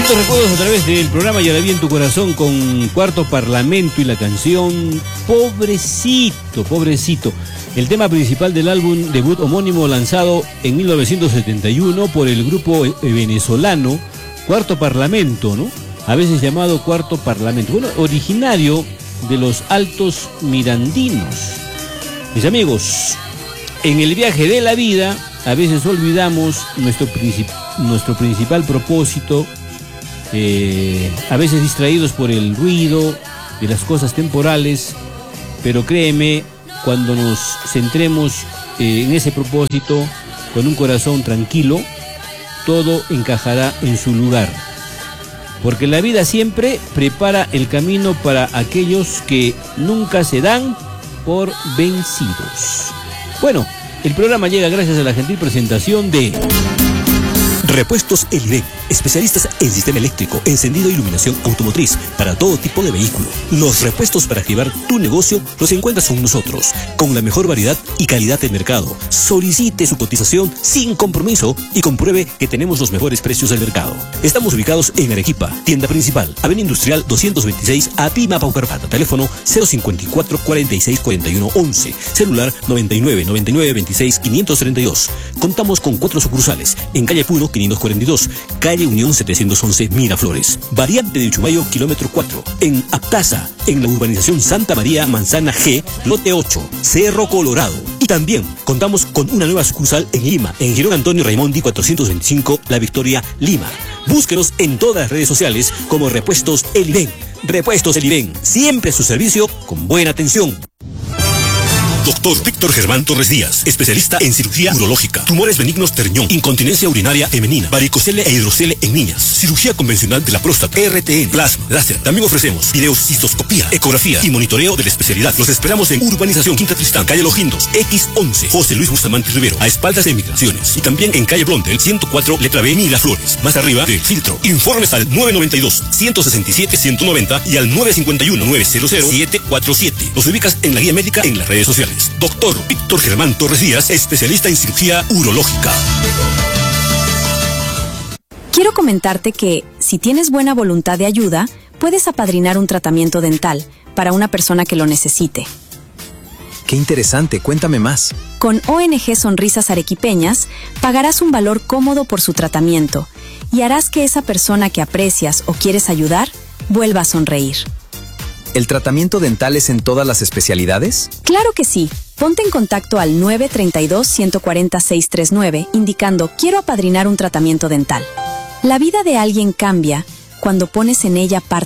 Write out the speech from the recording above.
Bonitos recuerdos a través del programa Y ahora bien tu corazón con Cuarto Parlamento y la canción Pobrecito, Pobrecito. El tema principal del álbum debut homónimo lanzado en 1971 por el grupo venezolano Cuarto Parlamento, ¿no? A veces llamado Cuarto Parlamento. Bueno, originario de los Altos Mirandinos. Mis amigos, en el viaje de la vida a veces olvidamos nuestro principal propósito, a veces distraídos por el ruido de las cosas temporales, pero créeme, cuando nos centremos en ese propósito con un corazón tranquilo, todo encajará en su lugar. Porque la vida siempre prepara el camino para aquellos que nunca se dan por vencidos. Bueno, el programa llega gracias a la gentil presentación de Repuestos El Irén, especialistas en sistema eléctrico, encendido e iluminación automotriz para todo tipo de vehículo. Los repuestos para activar tu negocio los encuentras con nosotros, con la mejor variedad y calidad del mercado. Solicite su cotización sin compromiso y compruebe que tenemos los mejores precios del mercado. Estamos ubicados en Arequipa, tienda principal, Avenida Industrial 226, Apima, Paucarpata. Teléfono 054 46 41 11, celular 99 99 26 532. Contamos con 4 sucursales, en calle Puno 542, calle Unión 711, Miraflores. Variante de Chumayo, kilómetro 4. En Aptaza, en la urbanización Santa María, Manzana G, lote 8, Cerro Colorado. Y también contamos con una nueva sucursal en Lima, en Girón Antonio Raimondi 425, La Victoria, Lima. Búsquenos en todas las redes sociales como Repuestos El Irén. Repuestos El Irén, siempre a su servicio con buena atención. Doctor Víctor Germán Torres Díaz, especialista en cirugía urológica, tumores benignos de riñón, incontinencia urinaria femenina, varicocele e hidrocele en niñas, cirugía convencional de la próstata, RTN, plasma, láser. También ofrecemos videocistoscopía, ecografía y monitoreo de la especialidad. Los esperamos en Urbanización Quinta Tristán, calle Los Guindos, X11, José Luis Bustamante Rivero, a espaldas de Migraciones. Y también en calle Blondel, 104, letra B, Miraflores, más arriba del filtro. Informes al 992-167-190 y al 951-900-747. Los ubicas en la guía médica en las redes sociales. Doctor Víctor Germán Torres Díaz, especialista en cirugía urológica. Quiero comentarte que, si tienes buena voluntad de ayuda, puedes apadrinar un tratamiento dental para una persona que lo necesite. Qué interesante, cuéntame más. Con ONG Sonrisas Arequipeñas, pagarás un valor cómodo por su tratamiento y harás que esa persona que aprecias o quieres ayudar vuelva a sonreír. ¿El tratamiento dental es en todas las especialidades? Claro que sí. Ponte en contacto al 932-140-639 indicando quiero apadrinar un tratamiento dental. La vida de alguien cambia cuando pones en ella parte